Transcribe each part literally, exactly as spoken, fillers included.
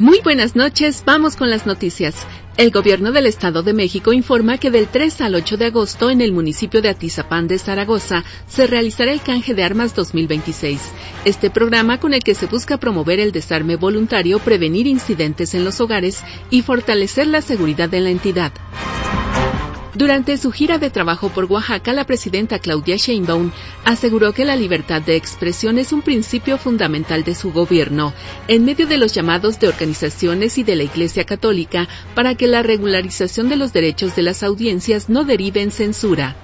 Muy buenas noches, vamos con las noticias. El Gobierno del Estado de México informa que del tres al ocho de agosto en el municipio de Atizapán de Zaragoza se realizará el Canje de Armas dos mil veintiséis. Este programa con el que se busca promover el desarme voluntario, prevenir incidentes en los hogares y fortalecer la seguridad en la entidad. Durante su gira de trabajo por Oaxaca, la presidenta Claudia Sheinbaum aseguró que la libertad de expresión es un principio fundamental de su gobierno, en medio de los llamados de organizaciones y de la Iglesia Católica para que la regularización de los derechos de las audiencias no derive en censura.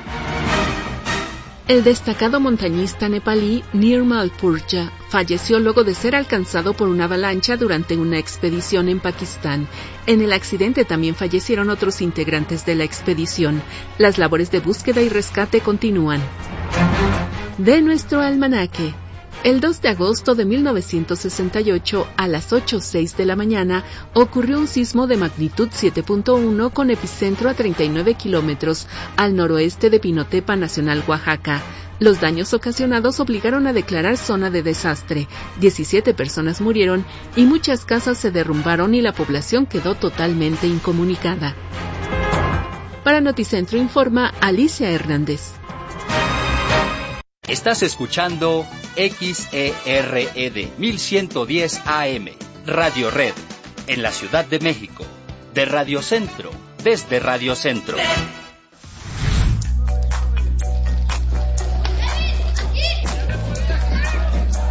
El destacado montañista nepalí Nirmal Purja falleció luego de ser alcanzado por una avalancha durante una expedición en Pakistán. En el accidente también fallecieron otros integrantes de la expedición. Las labores de búsqueda y rescate continúan. De nuestro almanaque. El dos de agosto de mil novecientos sesenta y ocho, a las ocho seis de la mañana, ocurrió un sismo de magnitud siete punto uno con epicentro a treinta y nueve kilómetros al noroeste de Pinotepa Nacional, Oaxaca. Los daños ocasionados obligaron a declarar zona de desastre. diecisiete personas murieron y muchas casas se derrumbaron y la población quedó totalmente incomunicada. Para Noticentro informa Alicia Hernández. Estás escuchando X E R E D mil ciento diez A M, Radio Red, en la Ciudad de México, de Radio Centro, desde Radio Centro.